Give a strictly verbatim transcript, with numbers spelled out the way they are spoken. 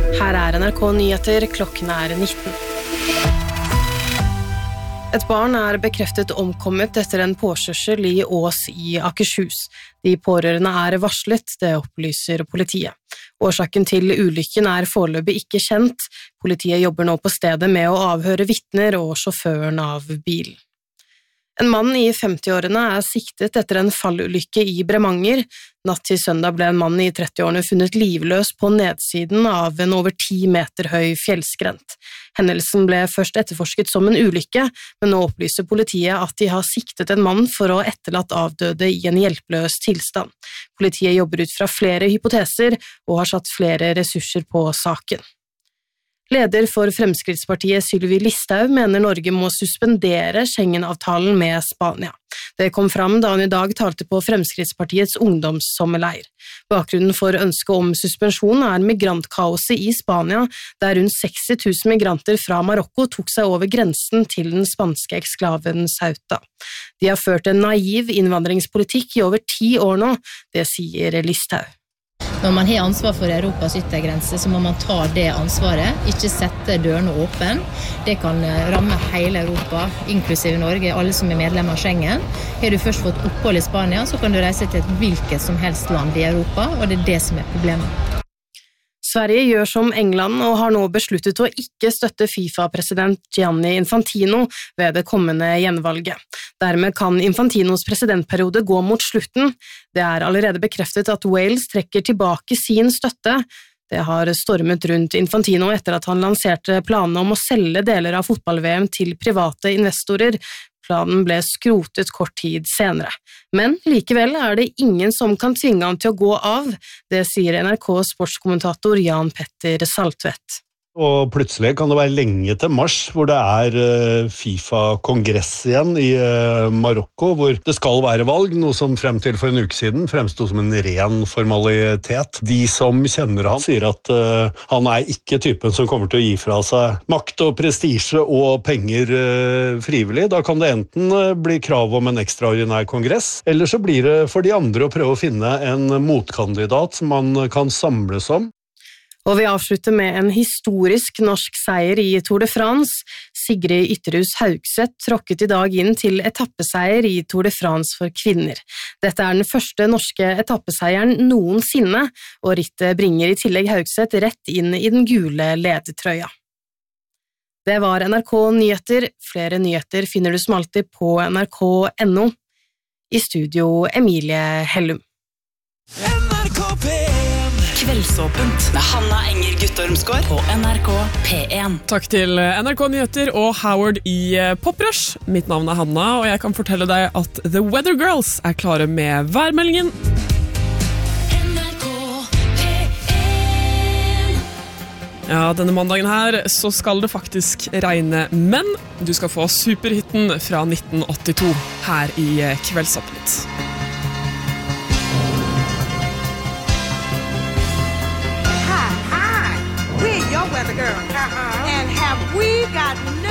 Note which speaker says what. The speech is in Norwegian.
Speaker 1: Her er N R K Nyheter, klokken er nitten. Et barn er bekreftet omkommet etter en påkjørsel i Ås i Akershus. De pårørende er varslet, det opplyser politiet. Årsaken til ulykken er foreløpig ikke kjent. Politiet jobber nå på stedet med å avhøre vitner og sjåføren av bilen. En mann i femti-årene er siktet etter en fallulykke i Bremanger. Natt til søndag ble en mann i tretti-årene funnet livløs på nedsiden av en over ti meter høy fjellskrent. Hendelsen ble først etterforsket som en ulykke, men nå opplyser politiet at de har siktet en mann for å etterlatt avdøde i en hjelpeløs tilstand. Politiet jobber ut fra flere hypoteser og har satt flere ressurser på saken. Leder for Fremskrittspartiet Sylvi Listhaug mener Norge må suspendere Schengen-avtalen med Spania. Det kom fram da hun i dag talte på Fremskrittspartiets ungdomssommerleir. Bakgrunnen for ønsket om suspensjon er migrantkaoset i Spania, der rundt seksti tusen migranter fra Marokko tok seg over grensen til den spanske eksklaven Ceuta. De har ført en naiv innvandringspolitikk i over ti år nå, det sier Listhaug.
Speaker 2: Når man har ansvar for Europas yttergrense, så må man ta det ansvaret, ikke sette dørene åpne. Det kan ramme hele Europa, inklusive Norge, alle som er medlemmer av Schengen. Har du først fått opphold i Spania, så kan du reise til et hvilket som helst land i Europa, og det er det som er problemet.
Speaker 1: Sverige gjør som England og har nå besluttet å ikke støtte FIFA-president Gianni Infantino ved det kommende gjenvalget. Dermed kan Infantinos presidentperiode gå mot slutten. Det er allerede bekreftet at Wales trekker tilbake sin støtte. Det har stormet rundt Infantino etter at han lanserte planene om å selge deler av fotball-V M til private investorer. Planen ble skrotet kort tid senere. Men likevel er det ingen som kan tvinge han til å gå av, det sier N R K's sportskommentator Jan Petter Saltvedt.
Speaker 3: Og plutselig kan det være lenge til mars, hvor det er FIFA-kongress igjen i Marokko, hvor det skal være valg, noe som frem til for en uke siden fremstod som en ren formalitet. De som kjenner han sier at uh, han er ikke typen som kommer til å gi fra seg makt og prestisje og penger uh, frivillig. Da kan det enten uh, bli krav om en ekstraordinær kongress, eller så blir det for de andre å prøve å finne en motkandidat som man kan samles om.
Speaker 1: Og vi avslutter med en historisk norsk seier i Tour de France. Sigrid Ytterhus Haugseth tråkket i dag inn til etappeseier i Tour de France for kvinner. Dette er den første norske etappeseieren noensinne, og rittet bringer i tillegg Haugseth rett inn i den gule ledertrøya. Det var N R K Nyheter. Flere nyheter finner du som alltid på N R K punktum N O. I studio Emilie Hellum.
Speaker 4: N R K P Kveldsåpent med Hanna Enger Guttormsgård på N R K P en.
Speaker 5: Takk til N R K Nyheter og Howard i Poprush. Mitt navn er Hanna, og jeg kan fortelle deg at The Weather Girls er klare med værmeldingen.
Speaker 4: N R K P en.
Speaker 5: Ja, denne mandagen her så skal det faktisk regne, men du skal få superhitten fra nitten åttito her i Kveldsåpent.
Speaker 6: We're your weather girl. Uh-huh. And have we got